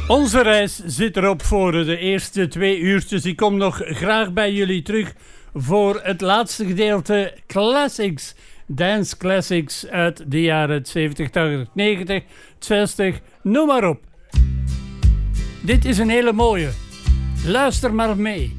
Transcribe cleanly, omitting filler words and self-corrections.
Onze reis zit erop voor de eerste 2 uurtjes. Ik kom nog graag bij jullie terug voor het laatste gedeelte Classics. Dance Classics uit de jaren 70, 80, 90, 60, noem maar op. Dit is een hele mooie. Luister maar mee.